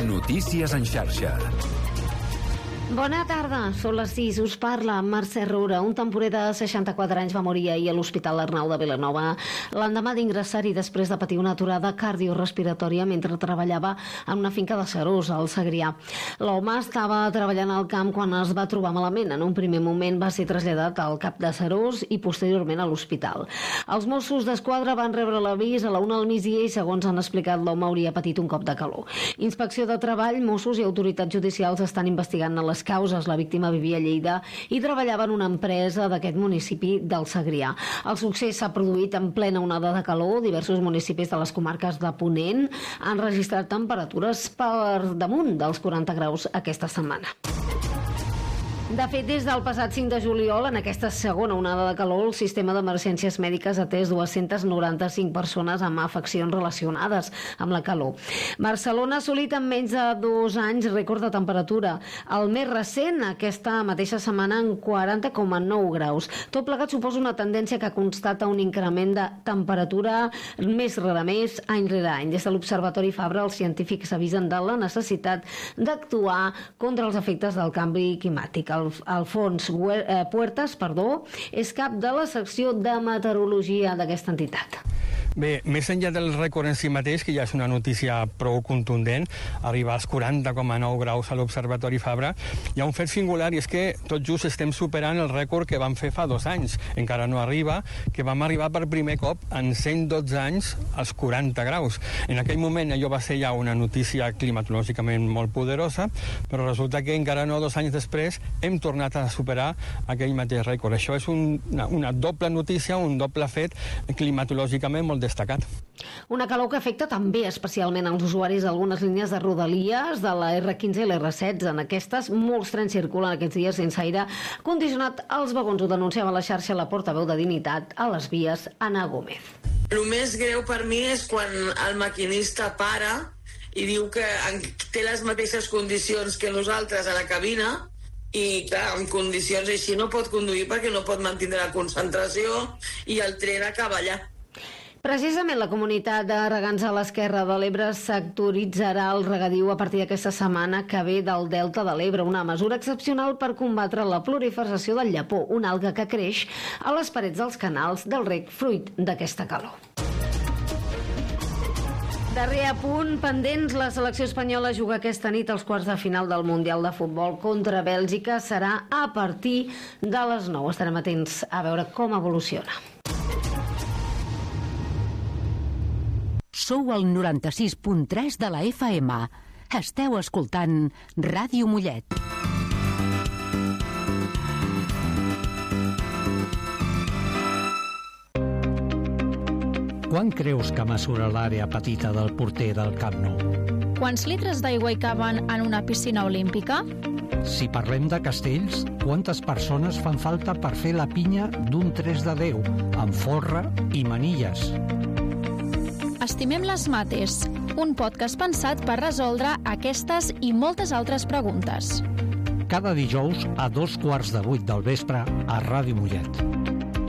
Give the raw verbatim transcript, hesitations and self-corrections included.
Notícies en xarxa. Bona tarda, són les sis, us parla Mercè Roura. Un temporer de seixanta-quatre anys va morir ahir a l'Hospital Arnau de Vilanova l'endemà d'ingressar-hi després de patir una aturada cardiorespiratòria mentre treballava en una finca de Seròs, al Segrià. L'home estava treballant al camp quan es va trobar malament. En un primer moment va ser traslladat al cap de Seròs i posteriorment a l'hospital. Els Mossos d'Esquadra van rebre l'avís a la una del migdia i, segons han explicat, l'home hauria patit un cop de calor. Inspecció de Treball, Mossos i autoritats judicials estan investigant les causes. La víctima vivia a Lleida i treballava en una empresa d'aquest municipi del Segrià. El succés s'ha produït en plena onada de calor. Diversos municipis de les comarques de Ponent han registrat temperatures per damunt dels quaranta graus aquesta setmana. De fet, des del passat cinc de juliol, en aquesta segona onada de calor, el sistema d'emergències mèdiques ha atès dues-centes noranta-cinc persones amb afeccions relacionades amb la calor. Barcelona ha assolit en menys de dos anys rècord de temperatura. El més recent, aquesta mateixa setmana, en quaranta coma nou graus. Tot plegat suposa una tendència que constata un increment de temperatura més rere més, any rere any. Des de l'Observatori Fabra, els científics avisen de la necessitat d'actuar contra els efectes del canvi climàtic. El Alfons Puertas, perdó, és cap de la secció de meteorologia d'aquesta entitat. Bé, més enllà del rècord en si mateix, que ja és una notícia prou contundent, arribar als quaranta coma nou graus a l'Observatori Fabra, hi ha un fet singular i és que tot just estem superant el rècord que vam fer fa dos anys. Encara no arriba, que vam arribar per primer cop en cent dotze anys als quaranta graus. En aquell moment allò va ser ja una notícia climatològicament molt poderosa, però resulta que encara no dos anys després hem tornat a superar aquell mateix rècord. Això és un, una, una doble notícia, un doble fet climatològicament molt destacat. Una calor que afecta també especialment als usuaris d'algunes línies de rodalies de la erre quinze i l'erre setze. En aquestes, molts trens circulen aquests dies sense aire condicionat als vagons. Ho denunciava a la xarxa la portaveu de Dignitat a les vies, Anna Gómez. El més greu per mi és quan el maquinista para i diu que té les mateixes condicions que nosaltres a la cabina i, clar, en condicions així no pot conduir perquè no pot mantenir la concentració i el tren acaba allà. Precisament la comunitat de regants a l'Esquerra de l'Ebre sectoritzarà el regadiu a partir d'aquesta setmana que ve del Delta de l'Ebre, una mesura excepcional per combatre la proliferació del llapó, una alga que creix a les parets dels canals del reg fruit d'aquesta calor. Darrer apunt, pendents, la selecció espanyola juga aquesta nit als quarts de final del Mundial de Futbol contra Bèlgica. Serà a partir de les nou. Estarem atents a veure com evoluciona. Sou al noranta-sis punt tres de la efa ema. Esteu escoltant Ràdio Mollet. Quan creus que mesura l'àrea petita del porter del Camp Nou? Quants litres d'aigua hi caben en una piscina olímpica? Si parlem de castells, quantes persones fan falta per fer la pinya d'un tres de deu, amb folre i manilles? Estimem les mates, un podcast pensat per resoldre aquestes i moltes altres preguntes. Cada dijous a dos quarts de vuit del vespre a Ràdio Mollet.